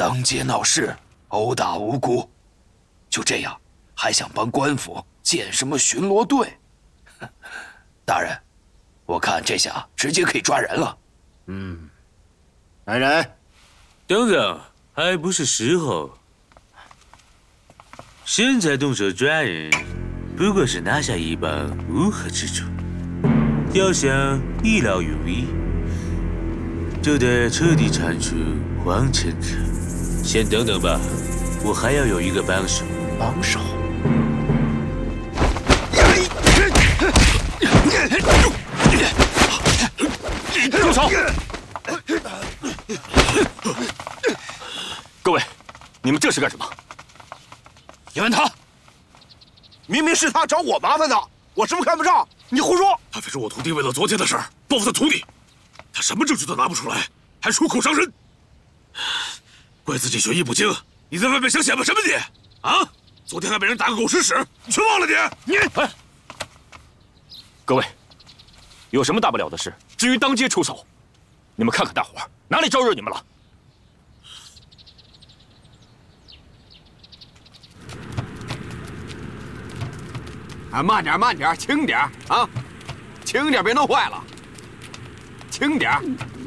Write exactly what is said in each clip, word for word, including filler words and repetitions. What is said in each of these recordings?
当街闹事，殴打无辜，就这样还想帮官府建什么巡逻队？大人，我看这下直接可以抓人了。 嗯，来人， 等等，还不是时候。现在动手抓人，不过是拿下一帮乌合之众。要想一劳永逸，就得彻底铲除黄成可。先等等吧，我还要有一个帮手。 帮手？ 住手！各位，你们这是干什么？ 你问他， 明明是他找我麻烦的，我是不是看不上？你胡说！ 他非是我徒弟为了昨天的事儿报复他徒弟，他什么证据都拿不出来，还出口伤人，怪自己学艺不精。你在外面想显摆什么你？啊！昨天还被人打个狗吃屎，你全忘了你？你哎！各位，有什么大不了的事？至于当街出手，你们看看大伙儿哪里招惹你们了？ 啊，慢点，慢点，轻点啊，轻点，别弄坏了，轻点。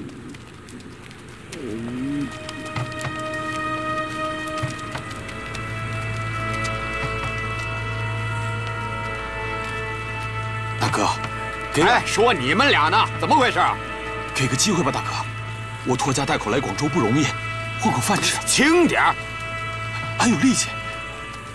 大哥，给哎，说你们俩呢，怎么回事？ 给个机会吧，大哥，我拖家带口来广州不容易，混口饭吃。 轻点， 俺有力气。